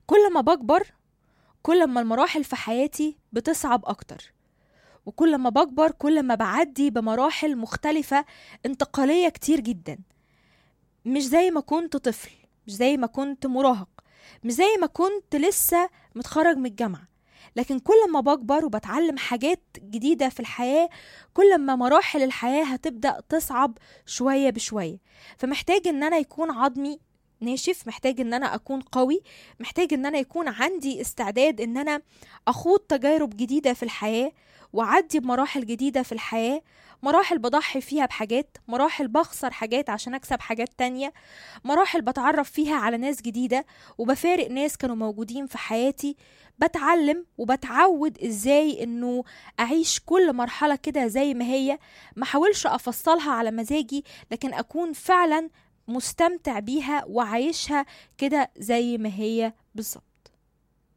كل ما بكبر كل ما المراحل في حياتي بتصعب أكتر، وكل ما بكبر كل ما بعدي بمراحل مختلفة انتقالية كتير جدا. مش زي ما كنت طفل، مش زي ما كنت مراهق، مش زي ما كنت لسه متخرج من الجامعة. لكن كل ما بكبر وبتعلم حاجات جديدة في الحياة، كل ما مراحل الحياة هتبدأ تصعب شوية بشوية. فمحتاج ان انا يكون عظمي ناشف، محتاج ان انا اكون قوي، محتاج ان انا يكون عندي استعداد ان انا اخوض تجارب جديدة في الحياة، وعدي بمراحل جديدة في الحياة. مراحل بضحي فيها بحاجات، مراحل بخسر حاجات عشان اكسب حاجات تانية، مراحل بتعرف فيها على ناس جديدة وبفارق ناس كانوا موجودين في حياتي. بتعلم وبتعود ازاي انه اعيش كل مرحلة كده زي ما هي، ما حاولش افصلها على مزاجي، لكن اكون فعلا مستمتع بيها وعايشها كده زي ما هي بالظبط.